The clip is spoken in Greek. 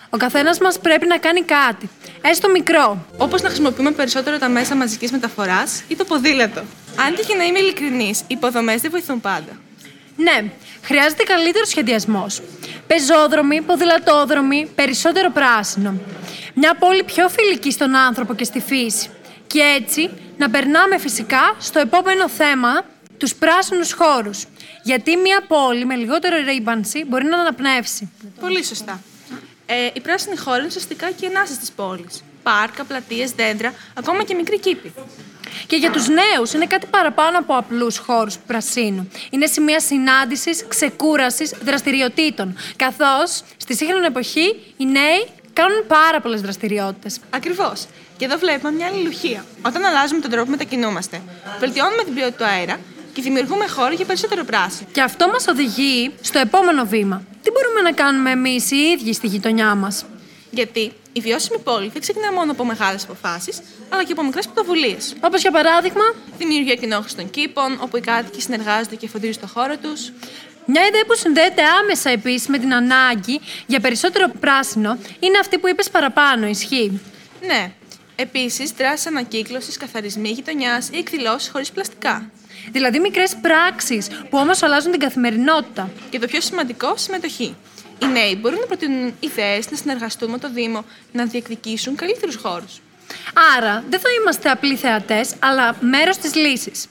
Ο καθένας μας πρέπει να κάνει κάτι, έστω μικρό. Όπως να χρησιμοποιούμε περισσότερο τα μέσα μαζικής μεταφοράς ή το ποδήλατο. Αν και να είμαι ειλικρινής, οι υποδομές δεν βοηθούν πάντα. Ναι, χρειάζεται καλύτερο σχεδιασμός. Πεζόδρομοι, ποδηλατόδρομοι, περισσότερο πράσινο. Μια πόλη πιο φιλική στον άνθρωπο και στη φύση. Και έτσι να περνάμε φυσικά στο επόμενο θέμα, τους πράσινους χώρους. Γιατί μια πόλη με λιγότερο ρήπανση μπορεί να αναπνεύσει. Πολύ σωστά. Οι πράσινοι χώροι είναι ουσιαστικά και ενάσεις της πόλης. Πάρκα, πλατείες, δέντρα, ακόμα και μικροί κήποι. Και για τους νέους είναι κάτι παραπάνω από απλούς χώρους πρασίνου. Είναι σημεία συνάντησης, ξεκούρασης, δραστηριοτήτων. Καθώς στη σύγχρονη εποχή οι νέοι κάνουν πάρα πολλές δραστηριότητες. Ακριβώς. Και εδώ βλέπουμε μια αλληλουχία. Όταν αλλάζουμε τον τρόπο που μετακινούμαστε, βελτιώνουμε την ποιότητα του αέρα και δημιουργούμε χώρο για περισσότερο πράσινο. Και αυτό μας οδηγεί στο επόμενο βήμα. Τι μπορούμε να κάνουμε εμείς οι ίδιοι στη γειτονιά μας? Γιατί η βιώσιμη πόλη δεν ξεκινά μόνο από μεγάλες αποφάσεις, αλλά και από μικρές πρωτοβουλίες. Όπως για παράδειγμα, Δημιουργία κοινόχρηστων κήπων, όπου οι κάτοικοι συνεργάζονται και φροντίζουν το χώρο τους. μια ιδέα που συνδέεται άμεσα επίσης με την ανάγκη για περισσότερο πράσινο είναι αυτή που είπες παραπάνω, ισχύει. Ναι. Επίσης, δράσεις ανακύκλωσης, καθαρισμοί γειτονιάς ή εκδηλώσεις χωρίς πλαστικά. Δηλαδή μικρές πράξεις που όμως αλλάζουν την καθημερινότητα. Και το πιο σημαντικό, συμμετοχή. Οι νέοι μπορούν να προτείνουν ιδέες, να συνεργαστούν με το Δήμο, να διεκδικήσουν καλύτερους χώρους. Άρα δεν θα είμαστε απλοί θεατές, αλλά μέρος της λύσης.